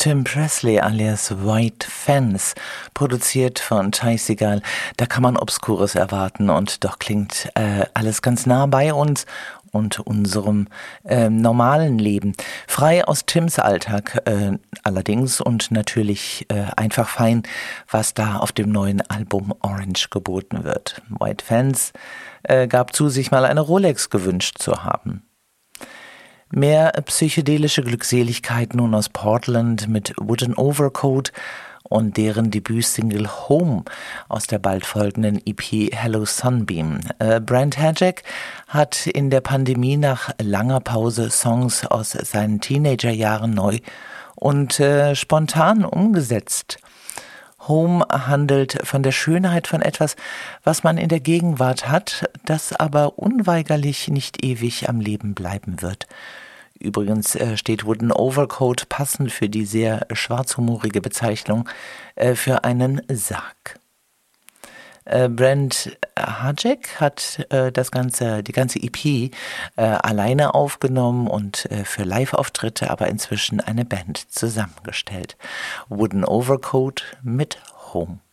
Tim Presley alias White Fence, produziert von Ty Segall. Da kann man Obskures erwarten und doch klingt alles ganz nah bei uns und unserem normalen Leben. Frei aus Tims Alltag allerdings und natürlich einfach fein, was da auf dem neuen Album Orange geboten wird. White Fence gab zu, sich mal eine Rolex gewünscht zu haben. Mehr psychedelische Glückseligkeit nun aus Portland mit Wooden Overcoat und deren Debütsingle Home aus der bald folgenden EP Hello Sunbeam. Brent Hajack hat in der Pandemie nach langer Pause Songs aus seinen Teenagerjahren neu und spontan umgesetzt. Home handelt von der Schönheit von etwas, was man in der Gegenwart hat, das aber unweigerlich nicht ewig am Leben bleiben wird. Übrigens steht Wooden Overcoat passend für die sehr schwarzhumorige Bezeichnung für einen Sarg. Brent Hajack hat die ganze EP alleine aufgenommen und für Live-Auftritte aber inzwischen eine Band zusammengestellt. Wooden Overcoat mit Home.